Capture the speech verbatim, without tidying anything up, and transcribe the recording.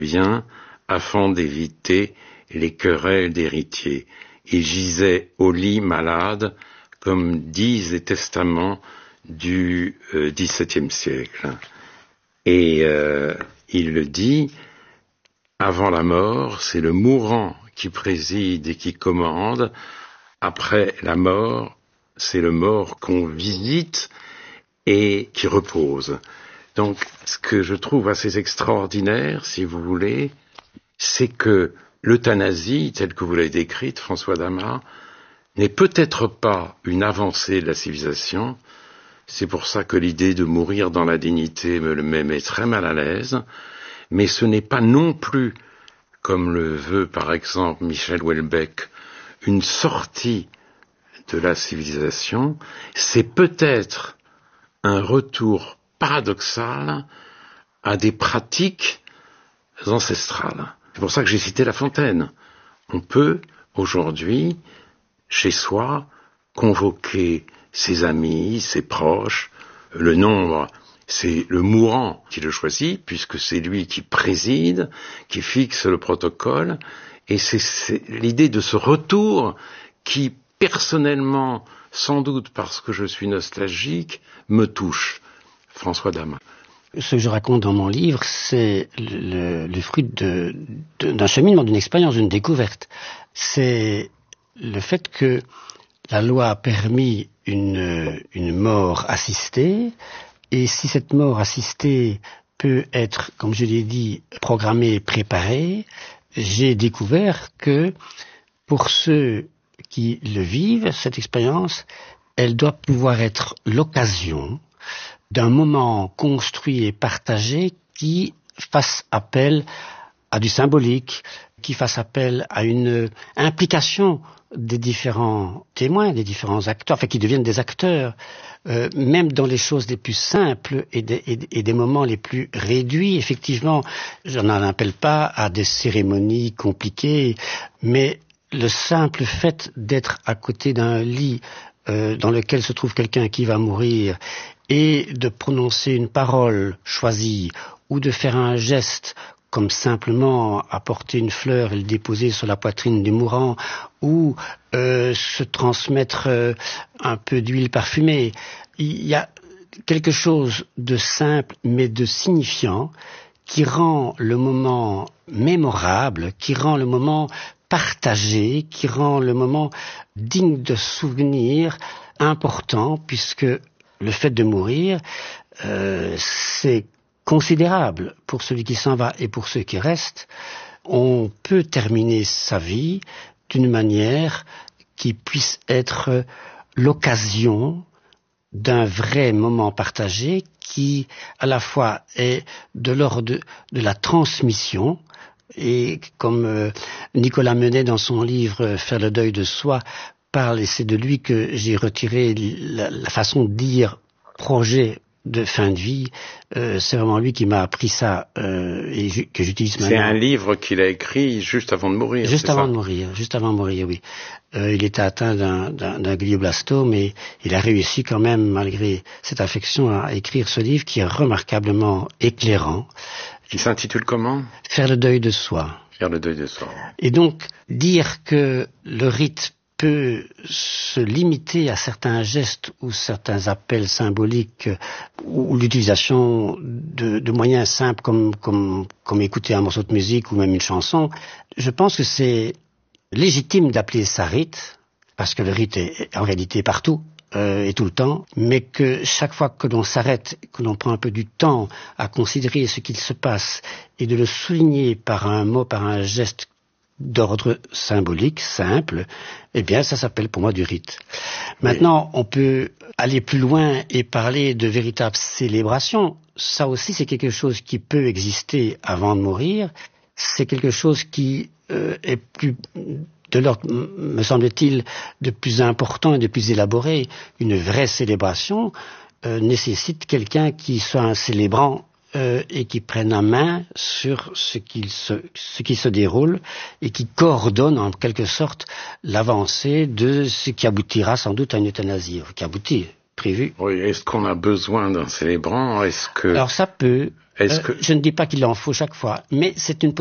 bien afin d'éviter les querelles d'héritiers. Il gisait au lit malade, comme disent les testaments du euh, dix-septième siècle. Et euh, il le dit, avant la mort, c'est le mourant qui préside et qui commande. Après la mort, c'est le mort qu'on visite et qui repose. Donc, ce que je trouve assez extraordinaire, si vous voulez, c'est que l'euthanasie, telle que vous l'avez décrite, François Damas, n'est peut-être pas une avancée de la civilisation. C'est pour ça que l'idée de mourir dans la dignité me, me met très mal à l'aise. Mais ce n'est pas non plus, comme le veut par exemple Michel Houellebecq, une sortie de la civilisation. C'est peut-être un retour paradoxal à des pratiques ancestrales. C'est pour ça que j'ai cité La Fontaine. On peut, aujourd'hui, chez soi, convoquer ses amis, ses proches. Le nombre, c'est le mourant qui le choisit, puisque c'est lui qui préside, qui fixe le protocole. Et c'est, c'est l'idée de ce retour qui, personnellement, sans doute parce que je suis nostalgique, me touche. François Damas. Ce que je raconte dans mon livre, c'est le, le fruit de, de, d'un cheminement, d'une expérience, d'une découverte. C'est le fait que la loi a permis une, une mort assistée, et si cette mort assistée peut être, comme je l'ai dit, programmée, préparée, j'ai découvert que pour ceux qui le vivent, cette expérience, elle doit pouvoir être l'occasion d'un moment construit et partagé qui fasse appel à du symbolique, qui fasse appel à une implication des différents témoins, des différents acteurs, enfin qui deviennent des acteurs, euh, même dans les choses les plus simples et des, et, et des moments les plus réduits. Effectivement, je n'en appelle pas à des cérémonies compliquées, mais le simple fait d'être à côté d'un lit euh, dans lequel se trouve quelqu'un qui va mourir et de prononcer une parole choisie ou de faire un geste comme simplement apporter une fleur et le déposer sur la poitrine du mourant ou euh, se transmettre euh, un peu d'huile parfumée. Il y a quelque chose de simple mais de signifiant qui rend le moment mémorable, qui rend le moment partagé, qui rend le moment digne de souvenir, important, puisque le fait de mourir, euh, c'est considérable pour celui qui s'en va et pour ceux qui restent. On peut terminer sa vie d'une manière qui puisse être l'occasion d'un vrai moment partagé qui, à la fois, est de l'ordre de, de la transmission. Et comme euh, Nicolas Menet, dans son livre « Faire le deuil de soi », parle, et c'est de lui que j'ai retiré la, la façon de dire projet de fin de vie, euh, c'est vraiment lui qui m'a appris ça euh, et ju- que j'utilise maintenant. C'est un livre qu'il a écrit juste avant de mourir. Juste c'est avant ça de mourir, juste avant de mourir, oui. Euh, il était atteint d'un, d'un, d'un glioblastome et il a réussi quand même, malgré cette affection, à écrire ce livre qui est remarquablement éclairant. Il s'intitule comment ? Faire le deuil de soi. Faire le deuil de soi. Et donc, dire que le rite peut se limiter à certains gestes ou certains appels symboliques ou l'utilisation de, de moyens simples comme, comme, comme écouter un morceau de musique ou même une chanson, je pense que c'est légitime d'appeler ça rite, parce que le rite est en réalité partout euh, et tout le temps, mais que chaque fois que l'on s'arrête, que l'on prend un peu du temps à considérer ce qu'il se passe et de le souligner par un mot, par un geste d'ordre symbolique, simple, eh bien, ça s'appelle pour moi du rite. Maintenant, on peut aller plus loin et parler de véritable célébration. Ça aussi, c'est quelque chose qui peut exister avant de mourir. C'est quelque chose qui euh, est plus, de l'ordre, me semble-t-il, de plus important et de plus élaboré. Une vraie célébration euh, nécessite quelqu'un qui soit un célébrant Euh, et qui prennent la main sur ce qui se, ce qui se déroule et qui coordonne en quelque sorte l'avancée de ce qui aboutira sans doute à une euthanasie, qui aboutit prévu. Oui, est-ce qu'on a besoin d'un célébrant? Est-ce que... Alors ça peut. Est-ce euh, que... Je ne dis pas qu'il en faut chaque fois, mais c'est une